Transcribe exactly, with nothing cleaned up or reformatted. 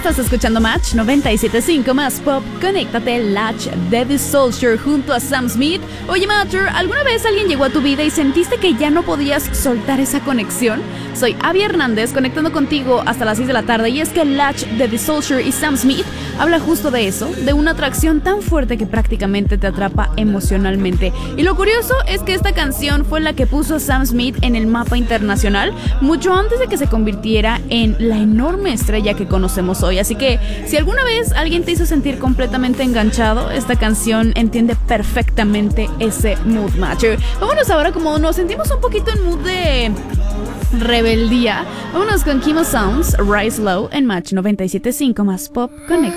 Estás escuchando Match noventa y siete punto cinco más pop. Conéctate, Latch de The Soldier junto a Sam Smith. Oye, Matcher, ¿alguna vez alguien llegó a tu vida y sentiste que ya no podías soltar esa conexión? Soy Abby Hernández, conectando contigo hasta las seis de la tarde. Y es que Latch de The Soldier y Sam Smith habla justo de eso, de una atracción tan fuerte que prácticamente te atrapa emocionalmente. Y lo curioso es que esta canción fue la que puso a Sam Smith en el mapa internacional mucho antes de que se convirtiera en la enorme estrella que conocemos hoy. Así que si alguna vez alguien te hizo sentir completamente enganchado, esta canción entiende perfectamente ese mood, Matcher. Vámonos ahora, como nos sentimos un poquito en mood de rebeldía, vámonos con Kimo Sounds, Rise Low en Match noventa y siete punto cinco más pop. Connect.